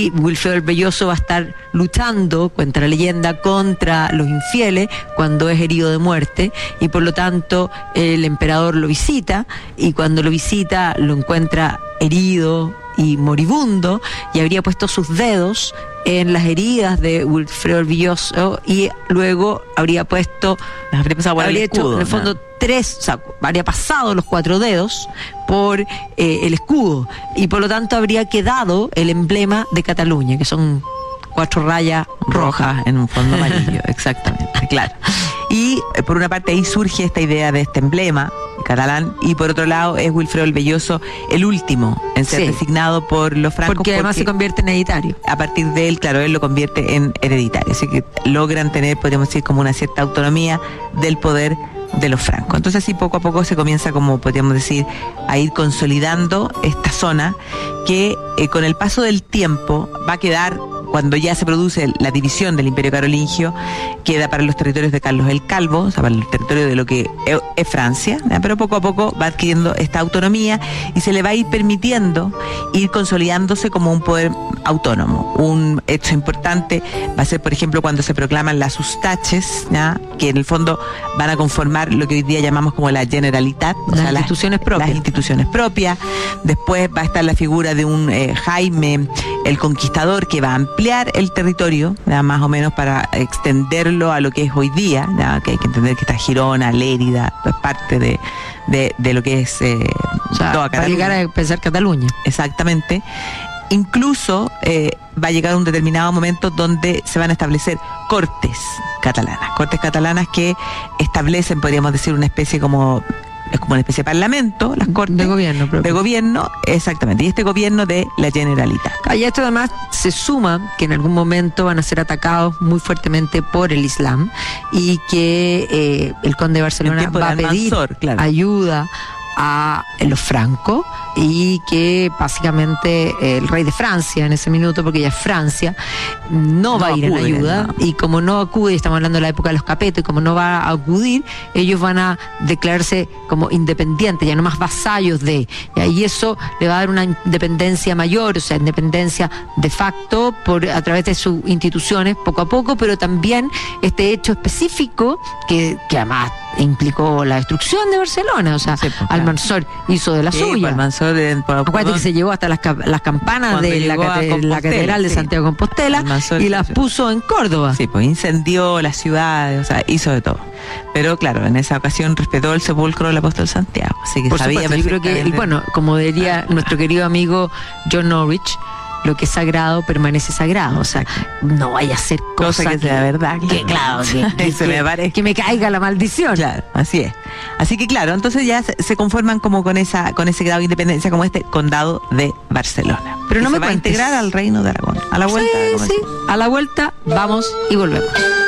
y Wilfredo el Velloso va a estar luchando, cuenta la leyenda, contra los infieles cuando es herido de muerte, y por lo tanto el emperador lo visita, y cuando lo visita lo encuentra herido y moribundo, y habría puesto sus dedos en las heridas de Wilfredo el Velloso, y luego habría puesto, habría hecho en el fondo tres, o sea, habría pasado los 4 dedos por el escudo, y por lo tanto habría quedado el emblema de Cataluña, que son 4 rayas rojas en un fondo amarillo. Exactamente, claro. Y por una parte ahí surge esta idea de este emblema catalán, y por otro lado es Wilfredo el Velloso el último en ser designado por los francos, porque además se convierte en hereditario. A partir de él, claro, él lo convierte en hereditario, así que logran tener, podríamos decir, como una cierta autonomía del poder de los francos. Entonces así poco a poco se comienza, como podríamos decir, a ir consolidando esta zona que con el paso del tiempo va a quedar, cuando ya se produce la división del Imperio Carolingio, queda para los territorios de Carlos el Calvo, o sea, para el territorio de lo que es Francia, ¿no? Pero poco a poco va adquiriendo esta autonomía y se le va a ir permitiendo ir consolidándose como un poder autónomo. Un hecho importante va a ser, por ejemplo, cuando se proclaman las Ustaches, ¿no? Que en el fondo van a conformar lo que hoy día llamamos como la Generalitat, o sea, instituciones propias. Las instituciones propias. Después va a estar la figura de un Jaime el Conquistador, que va a ampliar el territorio, ¿no? Más o menos para extenderlo a lo que es hoy día, ¿no? Que hay que entender que está Girona, Lérida, es parte de lo que es o sea, toda Cataluña. Para llegar a pensar Cataluña. Exactamente. Incluso va a llegar un determinado momento donde se van a establecer cortes catalanas que establecen, podríamos decir, una especie como... Es como una especie de parlamento, las cortes de gobierno propio. De gobierno, exactamente, y este gobierno de la Generalitat. Y esto además se suma que en algún momento van a ser atacados muy fuertemente por el Islam, y que el conde de Barcelona va a pedir ayuda a los francos, y que básicamente el rey de Francia en ese minuto, porque ya es Francia, no va a ir en ayuda, y como no acude, estamos hablando de la época de los Capetos, y como no va a acudir, ellos van a declararse como independientes, ya no más vasallos de, y eso le va a dar una independencia mayor, o sea, independencia de facto a través de sus instituciones poco a poco, pero también este hecho específico que además implicó la destrucción de Barcelona, o sea, sí, pues, Almanzor hizo de la suya. Acuérdate que se llevó hasta las campanas de la catedral de Santiago de Compostela, Almanzor, y las puso en Córdoba. Sí, pues incendió las ciudades, o sea, hizo de todo. Pero claro, en esa ocasión respetó el sepulcro del apóstol Santiago, así que por sabía supuesto, yo creo que, bueno, como diría nuestro querido amigo John Norwich, lo que es sagrado permanece sagrado, o sea, no vaya a ser cosa que sea verdad, que me caiga la maldición. Claro, así es. Así que claro, entonces ya se conforman como con ese grado de independencia, como este condado de Barcelona. Pero no me va a integrar al reino de Aragón. A la vuelta. Sí, a la vuelta vamos y volvemos.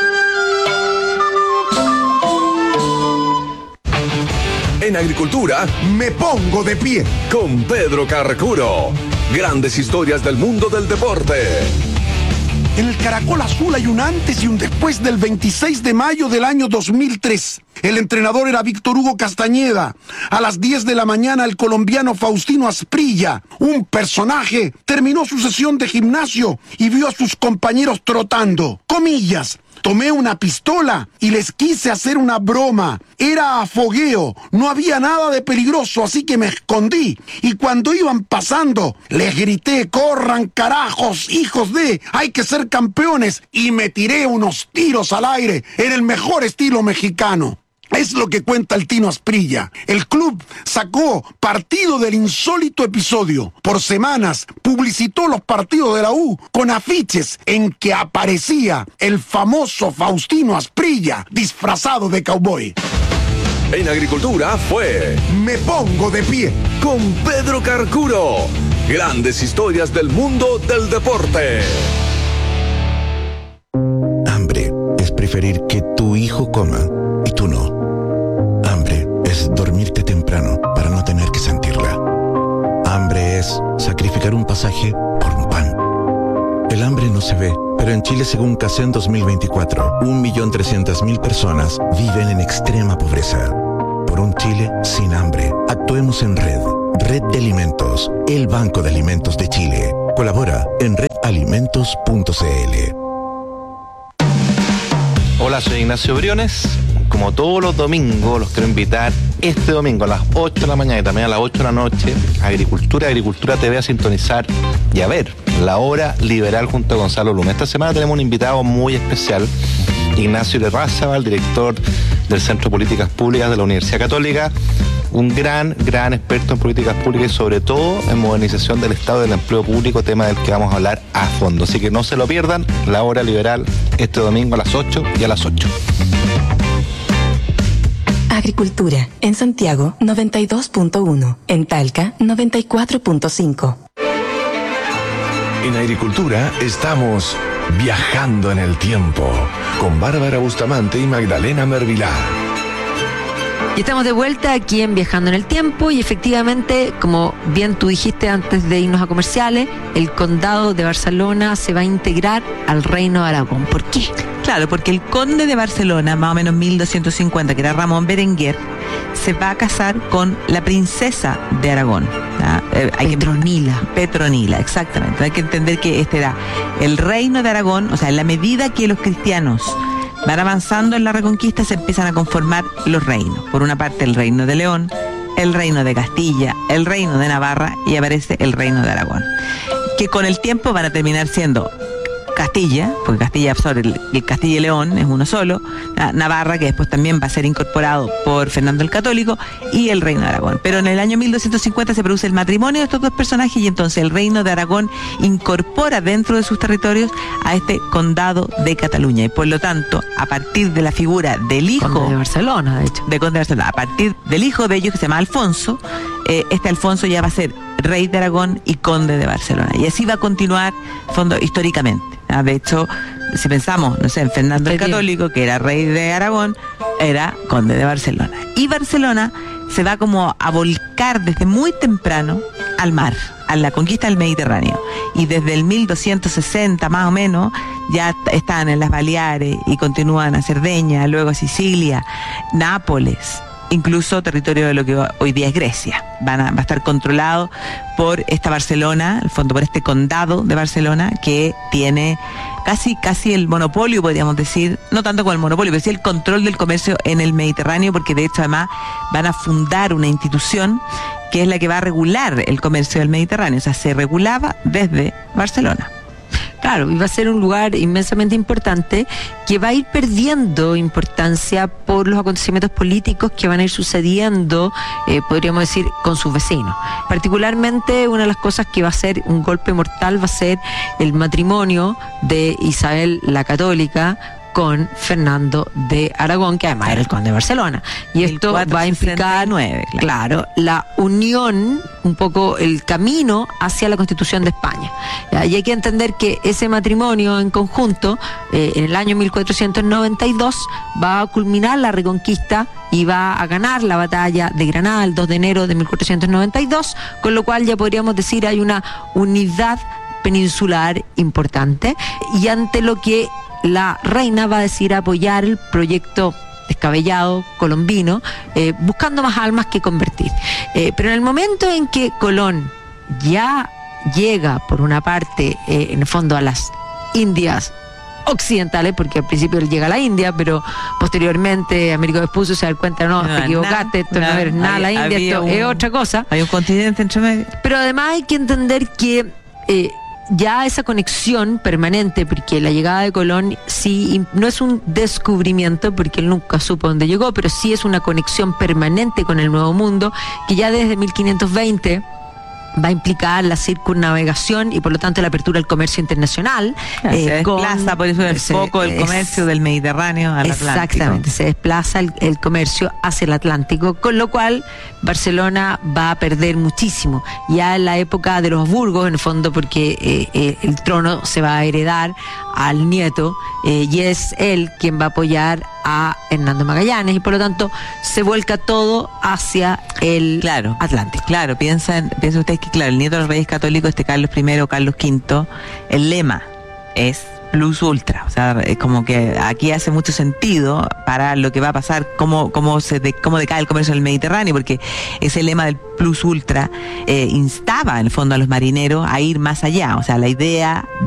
En agricultura, me pongo de pie con Pedro Carcuro. Grandes historias del mundo del deporte. En el Caracol Azul hay un antes y un después del 26 de mayo del año 2003. El entrenador era Víctor Hugo Castañeda. A las 10 de la mañana el colombiano Faustino Asprilla, un personaje, terminó su sesión de gimnasio y vio a sus compañeros trotando. Comillas. Tomé una pistola y les quise hacer una broma. Era a fogueo, no había nada de peligroso, así que me escondí. Y cuando iban pasando, les grité, corran carajos, hijos de, hay que ser campeones. Y me tiré unos tiros al aire en el mejor estilo mexicano. Es lo que cuenta el Tino Asprilla. El club sacó partido del insólito episodio. Por semanas publicitó los partidos de la U con afiches en que aparecía el famoso Faustino Asprilla disfrazado de cowboy. En agricultura fue Me pongo de pie con Pedro Carcuro. Grandes historias del mundo del deporte. Hambre es preferir que tu hijo coma y tú no. Hambre es dormirte temprano para no tener que sentirla. Hambre es sacrificar un pasaje por un pan. El hambre no se ve, pero en Chile, según CACEN 2024, 1.300.000 personas viven en extrema pobreza. Por un Chile sin hambre, actuemos en red. Red de Alimentos, el Banco de Alimentos de Chile. Colabora en Red alimentos.cl. Hola, soy Ignacio Briones. Como todos los domingos, los quiero invitar este domingo a las 8 de la mañana y también a las 8 de la noche a Agricultura TV a sintonizar y a ver La Hora Liberal junto a Gonzalo Luna. Esta semana tenemos un invitado muy especial, Ignacio Larrázaval, director del Centro de Políticas Públicas de la Universidad Católica, un gran experto en políticas públicas y sobre todo en modernización del Estado del empleo público, tema del que vamos a hablar a fondo. Así que no se lo pierdan, La Hora Liberal este domingo a las 8 y a las 8. Agricultura, en Santiago 92.1, en Talca 94.5. En Agricultura estamos viajando en el tiempo con Bárbara Bustamante y Magdalena Mervilá. Y estamos de vuelta aquí en Viajando en el Tiempo y efectivamente, como bien tú dijiste antes de irnos a comerciales, el condado de Barcelona se va a integrar al Reino de Aragón. ¿Por qué? Claro, porque el conde de Barcelona, más o menos 1250, que era Ramón Berenguer, se va a casar con la princesa de Aragón. Petronila, exactamente. Hay que entender que este era el Reino de Aragón, o sea, en la medida que los cristianos van avanzando en la Reconquista, se empiezan a conformar los reinos. Por una parte, el Reino de León, el Reino de Castilla, el Reino de Navarra y aparece el Reino de Aragón, que con el tiempo van a terminar siendo Castilla, porque Castilla absorbe el Castilla y León, es uno solo, Navarra, que después también va a ser incorporado por Fernando el Católico, y el Reino de Aragón. Pero en el año 1250 se produce el matrimonio de estos dos personajes y entonces el Reino de Aragón incorpora dentro de sus territorios a este condado de Cataluña y por lo tanto, a partir de la figura del hijo Conde de Barcelona, de hecho. De Conde de Barcelona, a partir del hijo de ellos que se llama Alfonso, este Alfonso ya va a ser rey de Aragón y conde de Barcelona. Y así va a continuar, históricamente. De hecho, si pensamos, no sé, en Fernando el Católico, que era rey de Aragón, era conde de Barcelona. Y Barcelona se va como a volcar desde muy temprano al mar, a la conquista del Mediterráneo. Y desde el 1260 más o menos, ya están en las Baleares y continúan a Cerdeña, luego a Sicilia, Nápoles, incluso territorio de lo que hoy día es Grecia. Va a estar controlado por esta Barcelona, al fondo por este condado de Barcelona, que tiene casi el monopolio, podríamos decir, no tanto como el monopolio, pero sí el control del comercio en el Mediterráneo, porque de hecho además van a fundar una institución que es la que va a regular el comercio del Mediterráneo, o sea, se regulaba desde Barcelona. Claro, y va a ser un lugar inmensamente importante que va a ir perdiendo importancia por los acontecimientos políticos que van a ir sucediendo, podríamos decir, con sus vecinos. Particularmente, una de las cosas que va a ser un golpe mortal va a ser el matrimonio de Isabel la Católica con Fernando de Aragón, que además era el conde de Barcelona. Y esto va a implicar, claro, la unión, un poco el camino hacia la Constitución de España. Y hay que entender que ese matrimonio en conjunto, en el año 1492, va a culminar la Reconquista y va a ganar la batalla de Granada el 2 de enero de 1492, con lo cual ya podríamos decir hay una unidad peninsular importante, y ante lo que la reina va a decidir apoyar el proyecto descabellado colombino, buscando más almas que convertir. Pero en el momento en que Colón ya llega, por una parte, en el fondo a las Indias occidentales, porque al principio él llega a la India, pero posteriormente Américo Vespucio se da cuenta, no, te equivocaste, esto no es nada la India, esto es otra cosa. Hay un continente entre medio. Pero además hay que entender que ya esa conexión permanente, porque la llegada de Colón sí no es un descubrimiento, porque él nunca supo dónde llegó, pero sí es una conexión permanente con el Nuevo Mundo, que ya desde 1520 va a implicar la circunnavegación y por lo tanto la apertura al comercio internacional. Se desplaza por eso el foco del comercio del Mediterráneo al Atlántico. Exactamente, se desplaza el comercio hacia el Atlántico, con lo cual Barcelona va a perder muchísimo. Ya en la época de los Burgos, en el fondo, porque el trono se va a heredar al nieto, y es él quien va a apoyar a Hernando Magallanes, y por lo tanto se vuelca todo hacia el Atlántico. Claro, piensan ustedes que, claro, el nieto de los reyes católicos, Carlos I o Carlos V, el lema es plus ultra, o sea, es como que aquí hace mucho sentido para lo que va a pasar, cómo decae el comercio en el Mediterráneo, porque ese lema del plus ultra instaba en el fondo a los marineros a ir más allá, o sea, la idea